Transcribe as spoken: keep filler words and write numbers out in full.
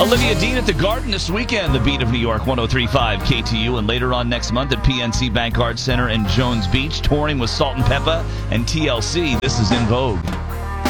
Olivia Dean at the Garden this weekend. The Beat of New York, one oh three point five K T U. And later on next month at P N C Bank Arts Center in Jones Beach, touring with Salt and Peppa and T L C. This is In Vogue.